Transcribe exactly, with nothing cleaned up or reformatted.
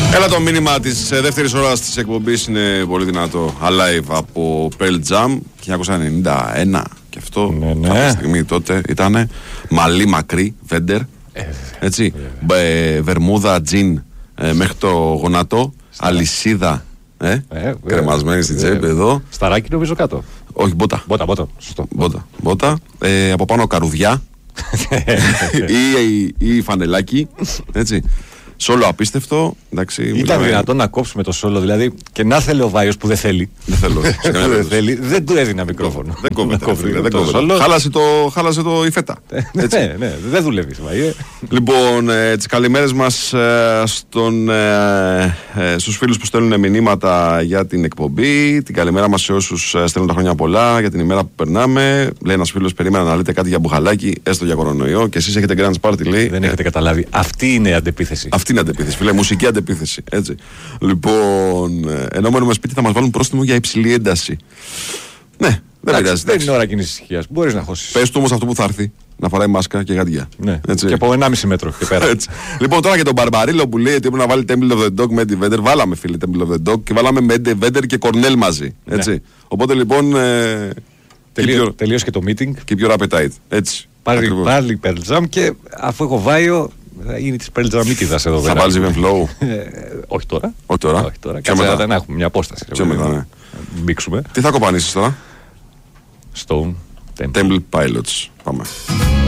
Έλα, το μήνυμα της δεύτερης ώρας της εκπομπής είναι πολύ δυνατό. Alive από Pearl Jam χίλια εννιακόσια ενενήντα ένα. Και αυτό ναι, ναι. κάποια στιγμή τότε ήταν μαλλί μακρύ, Βέντερ. Ε, έτσι. Ε, βερμούδα, τζιν ε, μέχρι το γονατό. Στα... Αλυσίδα. Ε, ε, κρεμασμένη στην τσέπη ε, εδώ. Σταράκι νομίζω κάτω. Όχι, μπότα. Μπότα, μπότα. Σωστό. Μπότα. μπότα. Ε, από πάνω καρουδιά. ή, ή, ή φανελάκι. Έτσι. Σόλο απίστευτο. Εντάξει, ήταν μιλάμε... δυνατόν να κόψουμε το σόλο, δηλαδή και να θέλει ο Βάιος που δεν θέλει. Δεν θέλω. δεν, θέλει, δεν του έδινα μικρόφωνο. Δεν κόβεται. Χάλασε το, χάλασε το η φέτα. ναι, ναι, δεν δουλεύει. Λοιπόν, ε, τις καλημέρες μας ε, στον, ε, ε, στους φίλους που στέλνουν μηνύματα για την εκπομπή. Την καλημέρα μας σε όσους ε, στέλνουν τα χρόνια πολλά για την ημέρα που περνάμε. Λέει ένας φίλος, περίμενα να λέτε κάτι για μπουχαλάκι, έστω για κορονοϊό. Και εσείς έχετε Grand Party, λέει. Δεν έχετε καταλάβει. Αυτή είναι η αντεπίθεση. Αυτή είναι αντεπίθεση, φίλε, μουσική αντεπίθεση. Έτσι. Λοιπόν, ενώ μένουμε σπίτι θα μας βάλουν πρόστιμο για υψηλή ένταση. Ναι, δεν πειράζει. Δεν είναι ώρα κοινής ησυχίας. Μπορείς να χώσεις. Πες του όμως αυτό που θα έρθει. Να φοράει μάσκα και γαντιά. Ναι. Και από ενάμιση μέτρο και πέρα. Λοιπόν, τώρα για τον Μπαρμπαρίλο που λέει ότι έπρεπε να βάλει Temple of the Dog με Eddie Vedder. Βάλαμε, φίλε, Temple of the Dog και βάλαμε με Eddie Vedder και Κορνέλ μαζί. Έτσι. Ναι. Οπότε λοιπόν. Ε, Τελείω, τελείωσε και το meeting. Και πιο appetite. Έτσι. Πάλι, πάλι Pearl Jam και αφού έχω Βάιο. Είναι τη Pearl Jamίτιδας εδώ πέρα. Θα βάλεις even flow. Όχι τώρα. Όχι τώρα. Όχι τώρα. Κάτσε να έχουμε μια απόσταση. Πιο μετά, ναι. Μπήξουμε. Τι θα κοπανίσεις τώρα? Stone Temple Pilots. Πάμε.